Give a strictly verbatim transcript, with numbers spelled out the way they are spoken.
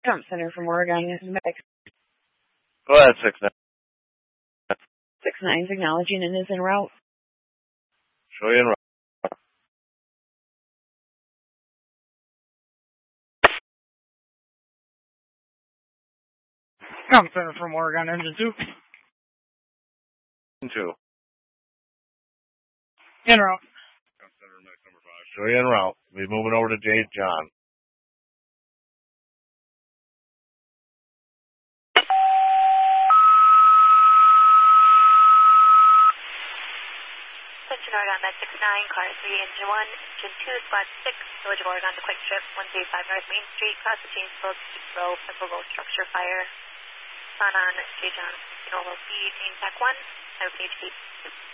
Trump Center from Oregon. This is Medic. Go ahead, six nine. Six nine's acknowledging and is en route. Show you en route. Trump Center from Oregon, engine two. Two. En route. Trump Center, Medic number five. Show you en route. We'll be moving over to Jade John. Attention Oregon, Med six nine, car three, engine one, engine two, spot six, Village of Oregon to Quick Trip, one three five North Main Street, cross the chain slope, deep row, Purple Row structure fire. Plan on J. John, Normal speed, main tech one, have page eight.